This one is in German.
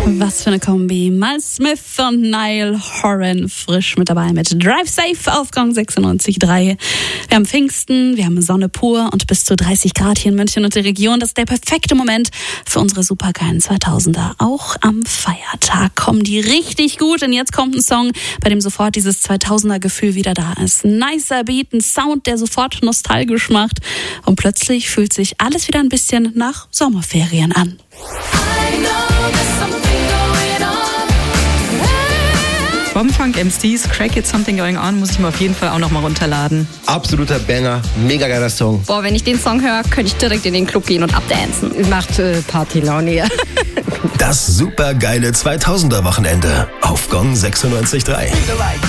Was für eine Kombi. Miles Smith und Niall Horan frisch mit dabei mit Drive Safe auf Gong 96.3. Wir haben Pfingsten, wir haben Sonne pur und bis zu 30 Grad hier in München und der Region. Das ist der perfekte Moment für unsere supergeilen 2000er. Auch am Feiertag kommen die richtig gut. Und jetzt kommt ein Song, bei dem sofort dieses 2000er-Gefühl wieder da ist. Nicer Beat, ein Sound, der sofort nostalgisch macht. Und plötzlich fühlt sich alles wieder ein bisschen nach Sommerferien an. Bombenfunk MCs, Crack It Something Going On, muss ich mir auf jeden Fall auch noch mal runterladen. Absoluter Banger, mega geiler Song. Boah, wenn ich den Song höre, könnte ich direkt in den Club gehen und abdancen. Macht Partylaune, ja. Das supergeile 2000er Wochenende auf Gong 96.3.